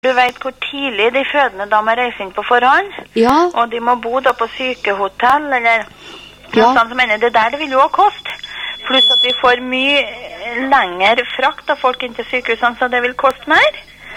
Du vet hvor tidlig de fødende da må reise inn på forhånd, og de må bo da på sykehotell, eller noe sånt som mener det der, det vil jo også koste. Pluss at vi får mye lengre frakt av folk inn til sykehusene, så det vil koste mer.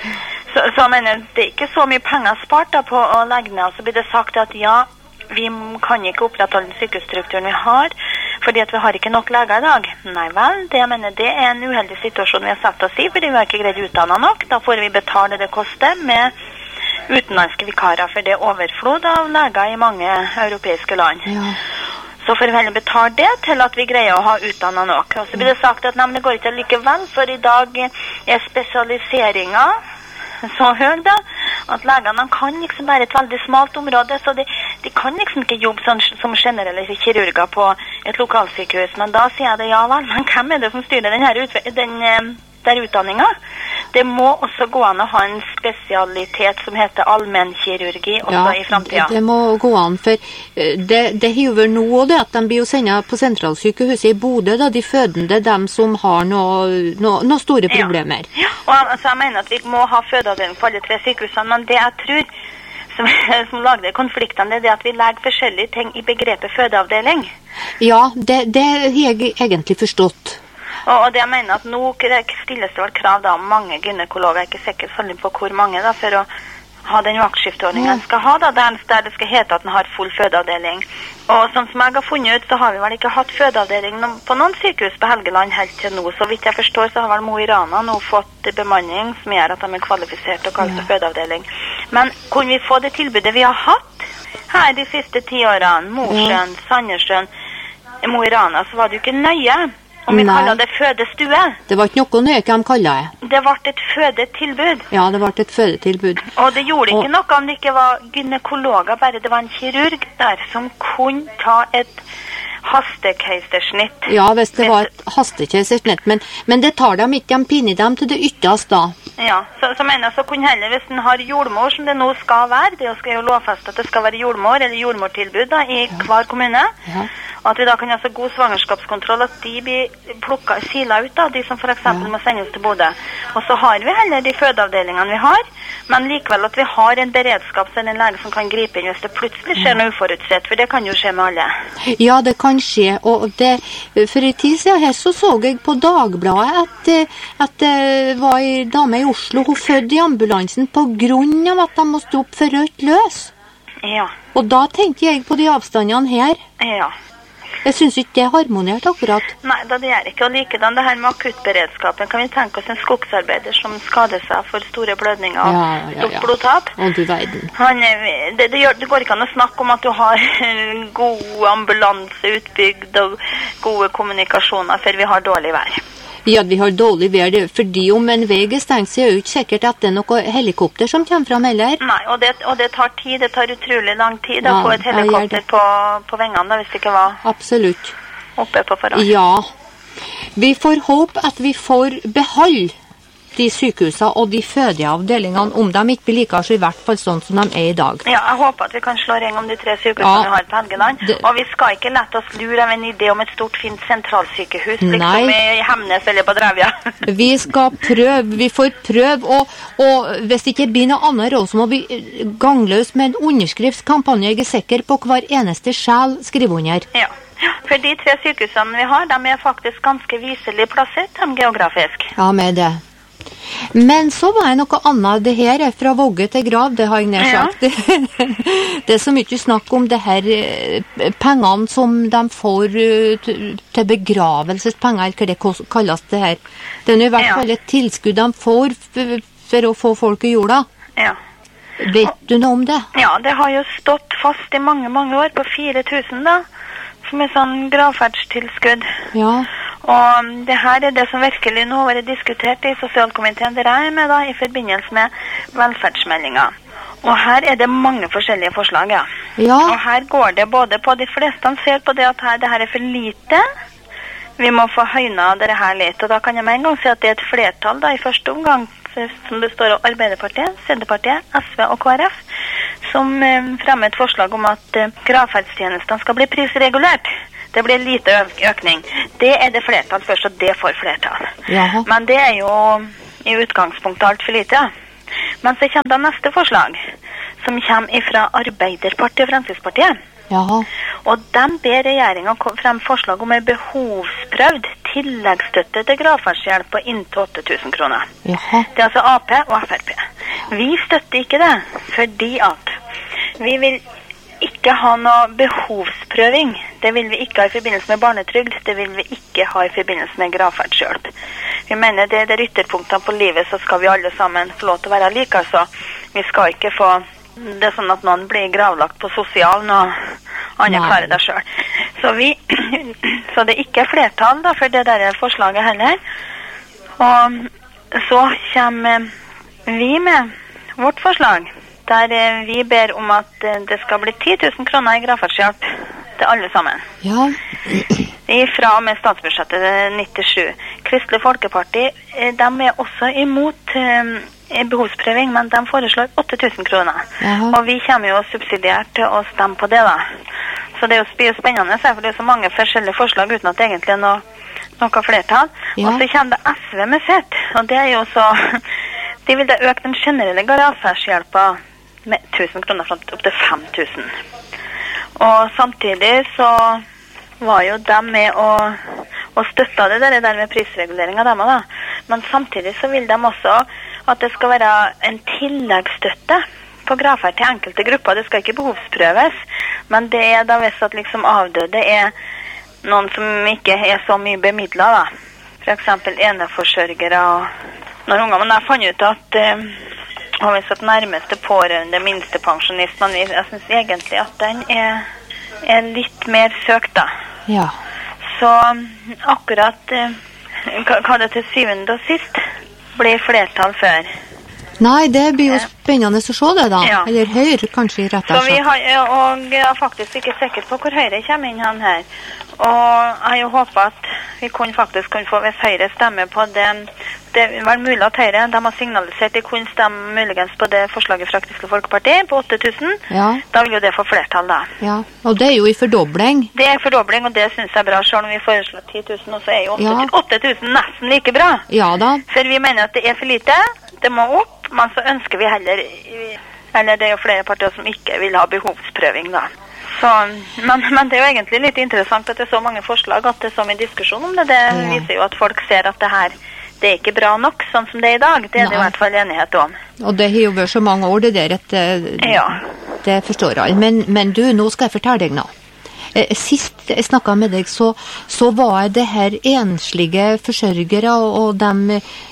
Så mener det ikke så mye penger spart da på å legge ned, og så blir det sagt at ja, vi kan ikke opprettholde den sykehusstrukturen vi har, fordi at vi har ikke nok leger i dag. Nei vel, det er en uheldig situasjon vi har satt oss i, fordi vi har ikke greid utdannet nok. Da får vi betale det koster med utenlandske vikarer, for det er overflod av leger i mange europeiske land. Ja. Så får vi heller betale det til at vi greier å ha utdannet nok. Og så blir det sagt at nei, men det går ikke likevel, for i dag er spesialiseringen så høy da, at legene kan liksom bare et veldig smalt område, så de kan liksom ikke jobbe sånn, som generelle kirurger på et lokalsykehus. Men da sier jeg det, ja vel, men hvem er det som styrer den utdanningen? Det må også gå an å ha en spesialitet som heter allmennkirurgi også i fremtiden. Det må gå an, for det hiver nå det at de blir jo sendt på sentralsykehuset i Bodø, da, de fødende, dem som har noen store problemer. Ja, og altså, jeg mener at vi må ha fødeavdeling på alle 3 sykehusene, men det jeg tror som lager konfliktene, det er at vi legger forskjellige ting i begrepet fødeavdeling. Ja, det har jeg egentlig forstått. Og det jeg mener at nå stilles det vel krav da om mange gynekologer, jeg er ikke sikkert selvfølgelig på hvor mange da, for å ha den vaktskiftordningen skal ha da, der det skal hete at den har full fødeavdeling. Og sånn som jeg har funnet ut, så har vi vel ikke hatt fødeavdeling på noen sykehus på Helgeland helt til nå. Så vidt jeg forstår, så har vel Mo i Rana nå fått bemanning som gjør at de er kvalifisert og kaller det fødeavdeling. Men kunne vi få det tilbudet vi har hatt her de siste 10 årene, Mosjøen, Sandnessjøen, Mo i Rana, så var det jo ikke nøye. Om vi kaller det fødestue. Det var ikke noe nøye hva de kallet det. Det ble et fødetilbud. Ja, det ble et fødetilbud. Og det gjorde ikke noe om det ikke var gynekologer, bare det var en kirurg der som kunne ta et hastekeisersnitt. Ja, hvis det var et hastekeisersnitt, men det tar dem ikke, de pinner dem til det ytterste da. Ja, så mener jeg så kunne heller, hvis den har jordmor som det nå skal være, det skal jo lovfeste at det skal være jordmor eller jordmortilbud da, i hver kommune, og at vi da kan ha så god svangerskapskontroll at de blir plukket, silet ut da, de som for eksempel må sendes til Bodø. Og så har vi heller de fødeavdelingene vi har, men likevel at vi har en beredskap, så en lege som kan gripe inn hvis det plutselig skjer noe uforutsett, for det kan jo skje med alle. Ja, det kan skje, og for en tid siden her så jeg på Dagbladet at det var en dame i Oslo, hun fødte i ambulansen på grunn av at de må stå opp for rødt løs. Ja. Og da tenkte jeg på de avstandene her. Ja. Jeg synes ikke det er harmonert akkurat. Nei, det gjør ikke. Og likedan det her med akuttberedskapen, kan vi tenke oss en skogsarbeider som skader seg for store blødninger og stort blodtap. Og du verden. Det går ikke an å snakke om at du har god ambulanse utbygd og gode kommunikasjoner, for vi har dårlig vær. Ja, vi har dårlig vær, fordi om en vei er stengt, så er det jo ikke sikkert at det er noe helikopter som kommer frem heller. Nei, og det tar tid, det tar utrolig lang tid å få et helikopter på vengene, da, hvis det ikke var absolutt oppe på forhånd. Ja, vi får håpe at vi får beholde de sykehusene og de fødeavdelingene, om de ikke blir like så i hvert fall sånn som de er i dag. Ja, jeg håper at vi kan slå ring om de 3 sykehusene vi har på Helgeland, og vi skal ikke lette oss lure av en idé om et stort, fint sentralsykehus, liksom i Hemnes eller på Drevja. Vi skal prøve, vi får prøve, og hvis det ikke blir noe annet råd, så må vi gangløs med en underskriftskampanje, jeg er sikker på hver eneste sjel skriver under. Ja. For de 3 sykehusene vi har, de er faktisk ganske viselig plassert, de geografisk. Ja, med det. Men så var det noe annet. Det her er fra vogge til grav, det har jeg nær sagt. Ja. Det er så mye snakk om det her pengene som de får til begravelsespenger, hva det kalles det her. Det er i hvert fall et tilskudd de får for å få folk i jorda. Ja. Vet du noe om det? Ja, det har jo stått fast i mange, mange år på 4.000 da, som er sånn gravferdstilskudd. Ja. Og det her er det som virkelig nå har vært diskutert i sosialkomiteen der jeg er med da, i forbindelse med velferdsmeldingen. Og her er det mange forskjellige forslag, ja. Og her går det både på de fleste ser på det at det her er for lite. Vi må få høyna det her litt, og da kan jeg med en gang si at det er et flertall da, i første omgang, som består av Arbeiderpartiet, Senterpartiet, SV og KrF, som fremmer et forslag om at gravferdstjenestene skal bli prisregulert. Det blir lite økning. Det er det flertall først, og det får flertall. Jaha. Men det er jo i utgangspunktet alt for lite. Men så kommer da neste forslag, som kommer fra Arbeiderpartiet og Fremskrittspartiet. Jaha. Og de ber regjeringen frem forslag om en behovsprøvd tilleggsstøtte til gravferdshjelp på inntil 8.000 kroner. Jaha. Det altså AP og FRP. Vi støtter ikke det, fordi at vi vil ikke ha noe behovsprøving. Det vil vi ikke ha i forbindelse med barnetrygd. Det vil vi ikke ha i forbindelse med gravferdshjelp. Vi mener det er ytterpunktene på livet, så skal vi alle sammen få lov til å være like. Altså, vi skal ikke få det sånn at noen blir gravlagt på sosialen og andre klarer det selv. Så det er ikke flertall da, for det der forslaget heller. Og så kommer vi med vårt forslag, der vi ber om at det skal bli 10.000 kroner i gravferdshjelp til alle sammen. Ja. Fra og med statsbudsjettet 97. Kristelig Folkeparti, de er også imot behovsprøving, men de foreslår 8.000 kroner. Jaha. Og vi kommer jo subsidiært til å stemme på det da. Så det er jo spennende, for det er så mange forskjellige forslag uten at det egentlig er noe flertall. Ja. Og så kommer det SV med sitt, og det er jo så... De vil da øke den generelle gravferdshjelpa med 1.000 kroner frem til opp til 5.000. Og samtidig så var jo de med og støtta det der med prisregulering av dem da. Men samtidig så vil de også at det skal være en tilleggsstøtte på gravferd til enkelte grupper. Det skal ikke behovsprøves, men det er da hvis at liksom avdøde er noen som ikke er så mye bemidlet da. For eksempel eneforsørgere og når ungene der fant ut at og hvis at nærmeste pårørende minstepensjonist, men jeg synes egentlig at den er litt mer søkt da. Ja. Så akkurat hva det til syvende og sist blir flertall før. Nei, det blir jo spennende å se det da. Ja. Eller Høyre kanskje rett og slett. Og jeg er faktisk ikke sikker på hvor Høyre kommer inn han her. Og jeg håper at vi faktisk kunne få, hvis Høyre stemmer på det, det var mulig at Høyre, de har signalisert de kunne stemme muligens på det forslaget fra Kristelig Folkeparti på 8.000. Ja. Da vil jo det få flertall da. Ja, og det er jo i fordobling. Det er fordobling, og det synes jeg er bra, selv om vi foreslår 10.000, og så er jo 8.000 nesten like bra. Ja da. For vi mener at det er for lite, det må opp, men så ønsker vi heller, eller det er jo flere partier som ikke vil ha behovsprøving da. Så, men det er jo egentlig litt interessant at det er så mange forslag, at det er så mye diskusjon om det. Det viser jo at folk ser at det er ikke bra nok, sånn som det er i dag. Det er det i hvert fall enighet om. Og det har jo vært så mange år, det der, det forstår jeg. Men du, nå skal jeg fortelle deg nå. Sist jeg snakket med deg, så var det her enslige forsørgere og dem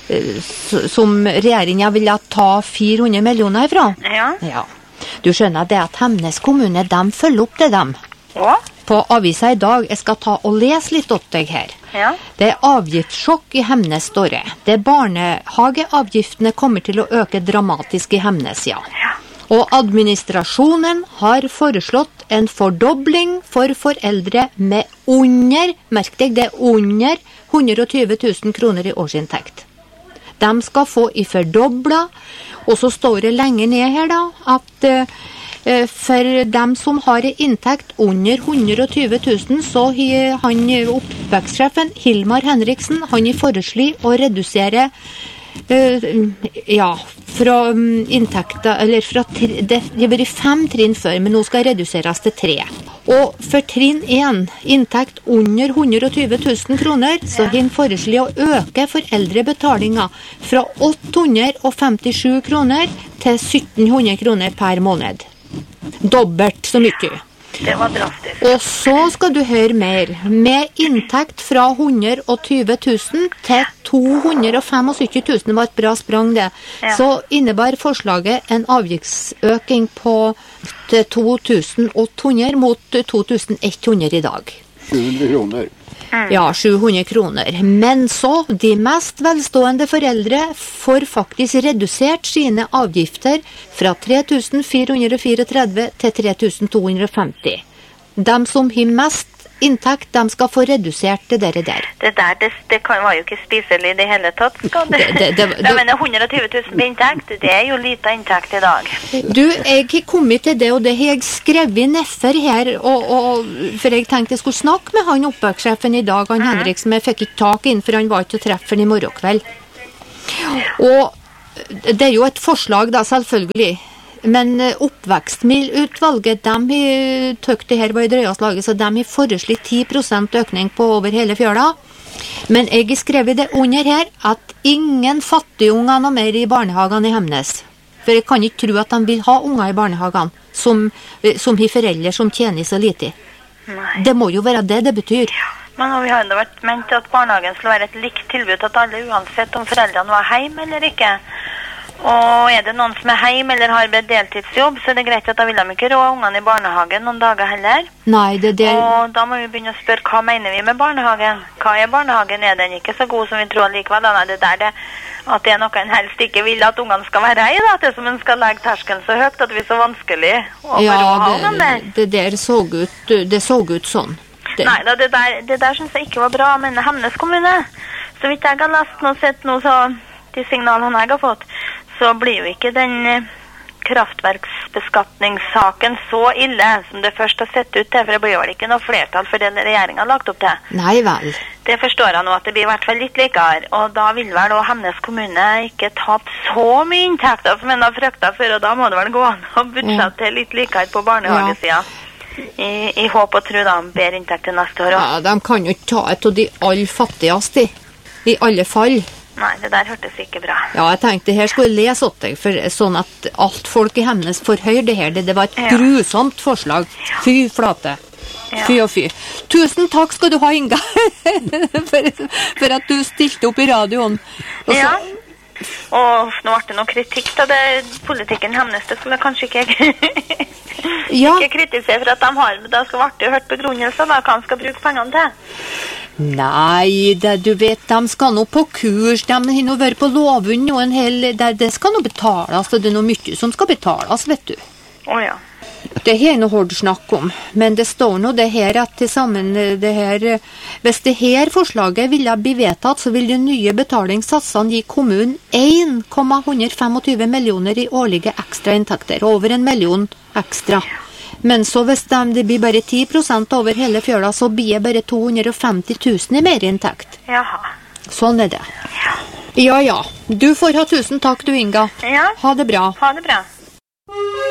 som regjeringen ville ta 400 millioner ifra. Ja. Ja. Du skjønner det at Hemnes kommune, de følger opp det dem. Ja. På avisa i dag, jeg skal ta og lese litt opp deg her. Ja. Det er avgiftssjokk i Hemnes, står det. Det barnehageavgiftene kommer til å øke dramatisk i Hemnes, ja. Og administrasjonen har foreslått en fordobling for foreldre med merk deg, det er under 120 000 kroner i årsinntekt. De skal få i fordobla, og så står det lenge ned her da, at for dem som har en inntekt under 120 000, så har han oppvekstsjefen Hilmar Henriksen, han har foreslått å redusere fra inntekter, eller fra det har vært 5 trinn før, men nå skal det reduseres til 3. Og for trinn 1, inntekt under 120 000 kroner, så har han foreslått å øke foreldrebetalinga fra 857 kroner til 1700 kroner per måned. Dobbelt så mye. Det var drastisk. Og så skal du høre mer. Med inntekt fra 120 000 til 275 000 var et bra sprang det. Ja. Så innebar forslaget en avgiftsøking på 2800 mot 2100 i dag. 700 kroner. Ja, 700 kroner. Men så, de mest velstående foreldre får faktisk redusert sine avgifter fra 3434 til 3250. De som har mest inntekt, de skal få redusert det der. Det var jo ikke spiselig i det hele tatt. Jeg mener 120 000 på inntekt, det er jo lite inntekt i dag. Du, jeg har kommet til det, og det har jeg skrevet nedfor her, for jeg tenkte jeg skulle snakke med han oppvekssjefen i dag, han Henriksen, men jeg fikk ikke tak inn, for han var ikke å treffe han i morgen kveld. Og Det jo et forslag da, selvfølgelig. Men oppvekstmiddelutvalget, de tøkt det her var i drøyest laget, så de har foreslått 10% økning på over hele fjøla. Men jeg har skrevet det under her at ingen fattige unger noe mer i barnehagene i Hemnes. For jeg kan ikke tro at de vil ha unger i barnehagene som har foreldre som tjener så lite. Nei. Det må jo være det det betyr. Ja, men vi har jo vært ment at barnehagen skulle være et likt tilbud til alle, uansett om foreldrene var hjemme eller ikke. Og det noen som hjemme eller har deltidsjobb, så det greit at da vil de ikke råde ungene i barnehagen noen dager heller. Nei, det... Og da må vi begynne å spørre, hva mener vi med barnehagen? Hva barnehagen? Den ikke så god som vi tror likevel? Nei, at det noe en helst ikke vil at ungene skal være i, da. At det som en skal legge terskelen så høyt, at det blir så vanskelig å ha ungene der. Det der så ut sånn. Nei, det der synes jeg ikke var bra, men Hemnes kommune, så vidt jeg har lest og sett nå, så de signalene jeg har fått, så blir jo ikke den kraftverksbeskatningssaken så ille som det først har sett ut til, for det blir vel ikke noe flertall for det regjeringen har lagt opp til. Nei vel. Det forstår jeg nå, at det blir i hvert fall litt likere, og da vil vel også Hemnes kommune ikke tape så mye inntekter som en har fryktet før, og da må det vel gå an å budsjette litt likere på barnehagesiden. I håp og tro da, bedre inntekter neste år også. Ja, de kan jo ikke ta et av de aller fattigste, i alle fall. Nei, det der hørtes ikke bra. Ja, jeg tenkte her skulle jeg lese åt deg, for sånn at alt folk i Hemnes får høre det her. Det var et grusomt forslag. Fy flate. Fy og fy. Tusen takk skal du ha, Inga, for at du stilte opp i radioen. Ja, og nå ble det noe kritikk av det. Politikken Hemnes, det skulle jeg kanskje ikke ikke kritisere for at de har, men da skal ble hørt begrunnelser, da, hva de skal bruke pengene til. Nei, du vet, de skal nå på kurs, de har nå vært på lovund noen det skal nå betales, det er noe mye som skal betales, vet du. Åja. Det er noe hårdt snakk om, men det står nå det her at til sammen det her, hvis det her forslaget ville bli vedtatt, så vil de nye betalingssatsene gi kommunen 1,125 millioner i årlige ekstra inntekter, over 1 million ekstra. Men så hvis det blir bare 10% over hele fjøla, så blir det bare 250 000 i mer inntekt. Jaha. Sånn det. Ja. Du får ha tusen takk du, Inga. Ja. Ha det bra. Ha det bra.